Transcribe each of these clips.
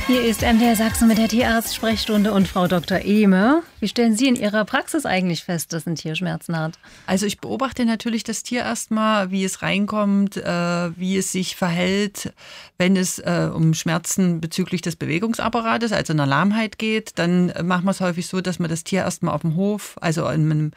Hier ist MDR Sachsen mit der Tierarzt-Sprechstunde und Frau Dr. Ehme. Wie stellen Sie in Ihrer Praxis eigentlich fest, dass ein Tier Schmerzen hat? Also ich beobachte natürlich das Tier erstmal, wie es reinkommt, wie es sich verhält. Wenn es um Schmerzen bezüglich des Bewegungsapparates, also einer Lahmheit geht, dann machen wir es häufig so, dass man das Tier erstmal auf dem Hof, also in einem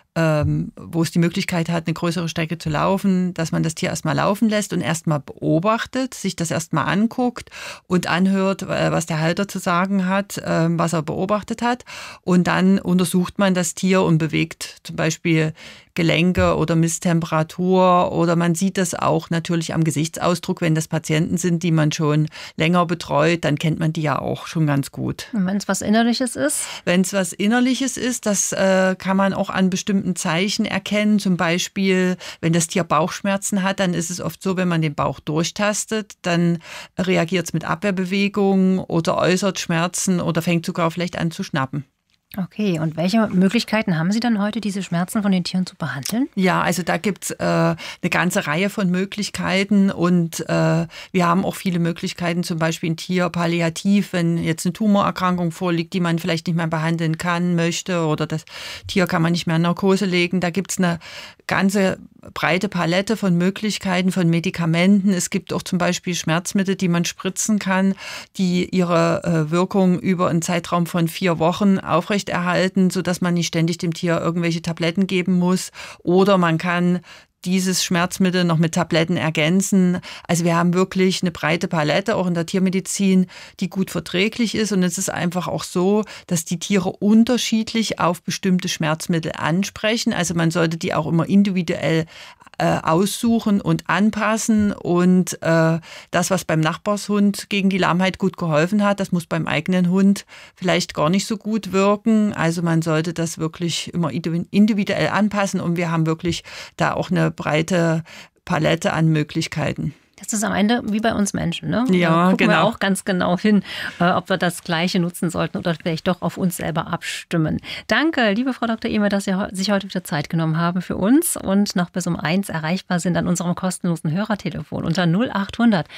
wo es die Möglichkeit hat, eine größere Strecke zu laufen, dass man das Tier erstmal laufen lässt und erstmal beobachtet, sich das erstmal anguckt und anhört, was der Halter zu sagen hat, was er beobachtet hat. Und dann untersucht man das Tier und bewegt zum Beispiel Gelenke oder misst Temperatur, oder man sieht das auch natürlich am Gesichtsausdruck, wenn das Patienten sind, die man schon länger betreut, dann kennt man die ja auch schon ganz gut. Und wenn es was Innerliches ist? Wenn es was Innerliches ist, das kann man auch an bestimmten Zeichen erkennen. Zum Beispiel, wenn das Tier Bauchschmerzen hat, dann ist es oft so, wenn man den Bauch durchtastet, dann reagiert es mit Abwehrbewegungen oder äußert Schmerzen oder fängt sogar vielleicht an zu schnappen. Okay, und welche Möglichkeiten haben Sie dann heute, diese Schmerzen von den Tieren zu behandeln? Ja, also da gibt's eine ganze Reihe von Möglichkeiten und wir haben auch viele Möglichkeiten, zum Beispiel ein Tier palliativ, wenn jetzt eine Tumorerkrankung vorliegt, die man vielleicht nicht mehr behandeln kann, möchte, oder das Tier kann man nicht mehr in Narkose legen. Da gibt's eine ganze breite Palette von Möglichkeiten, von Medikamenten. Es gibt auch zum Beispiel Schmerzmittel, die man spritzen kann, die ihre Wirkung über einen Zeitraum von 4 Wochen aufrechterhalten, sodass man nicht ständig dem Tier irgendwelche Tabletten geben muss. Oder man kann dieses Schmerzmittel noch mit Tabletten ergänzen. Also wir haben wirklich eine breite Palette, auch in der Tiermedizin, die gut verträglich ist. Und es ist einfach auch so, dass die Tiere unterschiedlich auf bestimmte Schmerzmittel ansprechen. Also man sollte die auch immer individuell aussuchen und anpassen. Und das, was beim Nachbarshund gegen die Lahmheit gut geholfen hat, das muss beim eigenen Hund vielleicht gar nicht so gut wirken. Also man sollte das wirklich immer individuell anpassen. Und wir haben wirklich da auch eine breite Palette an Möglichkeiten. Das ist am Ende wie bei uns Menschen, ne? Ja, da gucken genau. wir auch ganz genau hin, ob wir das Gleiche nutzen sollten oder vielleicht doch auf uns selber abstimmen. Danke, liebe Frau Dr. Ehme, dass Sie sich heute wieder Zeit genommen haben für uns und noch bis um 1 erreichbar sind an unserem kostenlosen Hörertelefon unter 0800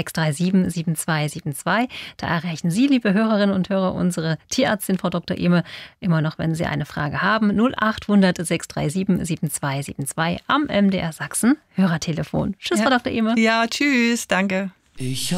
637 7272. Da erreichen Sie, liebe Hörerinnen und Hörer, unsere Tierärztin Frau Dr. Ehme immer noch, wenn Sie eine Frage haben. 0800 637 7272 am MDR Sachsen Hörertelefon. Tschüss, Frau Dr. Ehme. Ja, tschüss, danke.